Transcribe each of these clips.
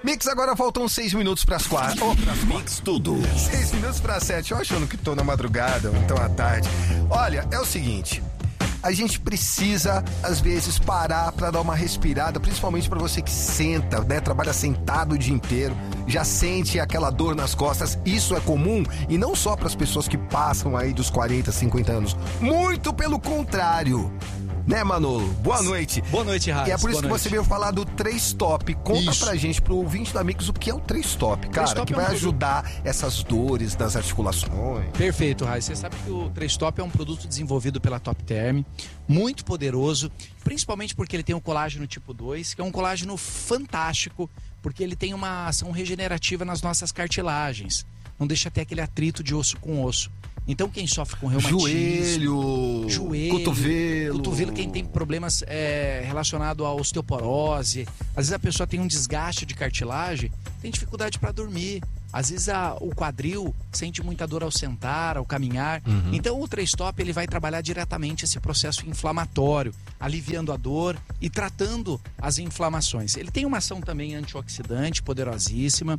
Mix, agora faltam 6 minutos pras 4. Mix tudo. 6 minutos pras 7. Eu achando que tô na madrugada ou então à tarde. Olha, é o seguinte. A gente precisa, às vezes, parar pra dar uma respirada, principalmente pra você que senta, né? Trabalha sentado o dia inteiro, já sente aquela dor nas costas. Isso é comum e não só pras pessoas que passam aí dos 40, 50 anos. Muito pelo contrário. Né, Manolo? Boa noite. Boa noite, Raíssa. E é por isso que você veio falar do 3-Top. Conta pra gente, pro ouvinte da Mix, o que é o 3-Top, cara, que vai ajudar essas dores das articulações. Perfeito, Raíssa. Você sabe que o 3-Top é um produto desenvolvido pela Top Term, muito poderoso, principalmente porque ele tem o colágeno tipo 2, que é um colágeno fantástico, porque ele tem uma ação regenerativa nas nossas cartilagens. Não deixa ter aquele atrito de osso com osso. Então quem sofre com reumatismo, joelho, cotovelo, quem tem problemas relacionados à osteoporose, às vezes a pessoa tem um desgaste de cartilagem, tem dificuldade para dormir, às vezes o quadril sente muita dor ao sentar, ao caminhar. Então o 3-Top ele vai trabalhar diretamente esse processo inflamatório, aliviando a dor e tratando as inflamações. Ele tem uma ação também antioxidante poderosíssima,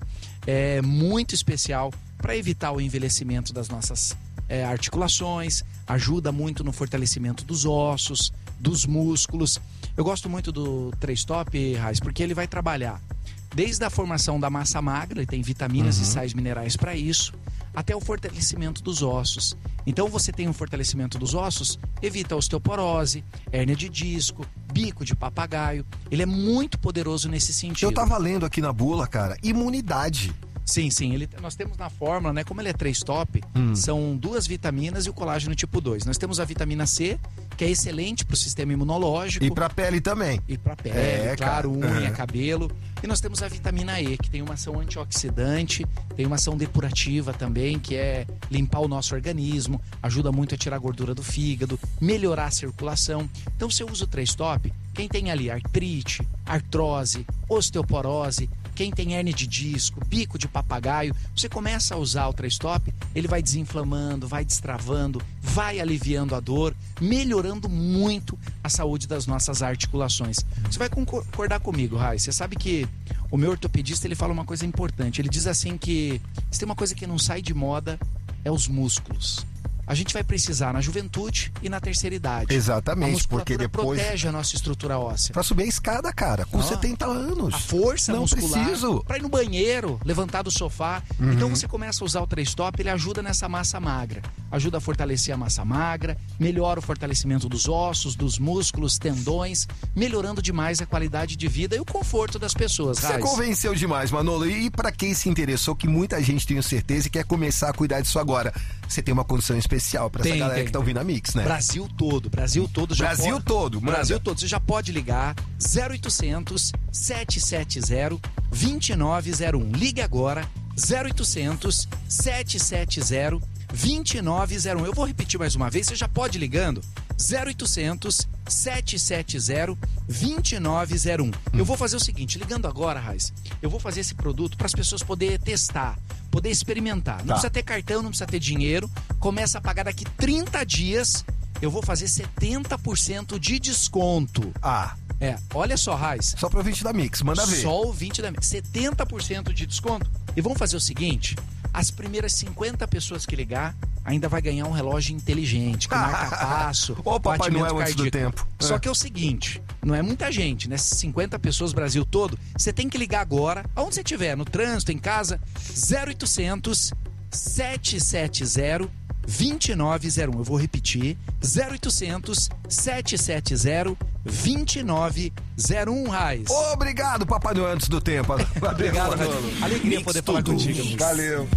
muito especial para evitar o envelhecimento das nossas articulações, ajuda muito no fortalecimento dos ossos, dos músculos. Eu gosto muito do 3-Top, Raiz, porque ele vai trabalhar desde a formação da massa magra, ele tem vitaminas e sais minerais para isso, até o fortalecimento dos ossos. Então você tem um fortalecimento dos ossos, evita a osteoporose, hérnia de disco, bico de papagaio. Ele é muito poderoso nesse sentido. Eu tava lendo aqui na bula, cara, imunidade. Sim. Nós temos na fórmula, né? Como ele é 3-Top, são 2 vitaminas e o colágeno tipo 2. Nós temos a vitamina C, que é excelente para o sistema imunológico. E para a pele também. E para a pele, claro, unha, cabelo. E nós temos a vitamina E, que tem uma ação antioxidante, tem uma ação depurativa também, que é limpar o nosso organismo, ajuda muito a tirar a gordura do fígado, melhorar a circulação. Então, se eu uso o 3-Top, quem tem ali artrite, artrose, osteoporose, quem tem hérnia de disco, bico de papagaio, você começa a usar o 3-Top, ele vai desinflamando, vai destravando, vai aliviando a dor, melhorando muito a saúde das nossas articulações. Você vai concordar comigo, Rai? Você sabe que o meu ortopedista ele fala uma coisa importante. Ele diz assim que se tem uma coisa que não sai de moda, é os músculos. A gente vai precisar na juventude e na terceira idade. Exatamente, porque depois protege a nossa estrutura óssea. Pra subir a escada, cara, com 70 anos. A força não muscular. Preciso. Pra ir no banheiro, levantar do sofá. Então você começa a usar o 3-Top, ele ajuda nessa massa magra. Ajuda a fortalecer a massa magra, melhora o fortalecimento dos ossos, dos músculos, tendões, melhorando demais a qualidade de vida e o conforto das pessoas. Você convenceu demais, Manolo. E pra quem se interessou, que muita gente tenho certeza e quer começar a cuidar disso agora, você tem uma condição especial pra essa galera que tá ouvindo a Mix, né? Brasil todo. Brasil todo, você já pode ligar 0800 770 2901. Ligue agora 0800 770 2901. Eu vou repetir mais uma vez, você já pode ligando 0800 770 2901. Eu vou fazer o seguinte, ligando agora, Raiz, eu vou fazer esse produto para as pessoas poderem testar, poder experimentar. Não precisa ter cartão, não precisa ter dinheiro. Começa a pagar daqui 30 dias. Eu vou fazer 70% de desconto. Olha só, Raiz. Só pro ouvinte da Mix, manda ver. Só o ouvinte da Mix. 70% de desconto. E vamos fazer o seguinte, as primeiras 50 pessoas que ligar ainda vai ganhar um relógio inteligente, com marca-passo, Ô, Papai Noel antes do tempo. Só que é o seguinte, não é muita gente, né? 50 pessoas Brasil todo, você tem que ligar agora, aonde você estiver, no trânsito, em casa, 0800 770 2901. Eu vou repetir, 0800 770 2901, Raiz. Obrigado, Papai Noel antes do tempo. Obrigado, Manolo. Alegria poder falar contigo. Valeu.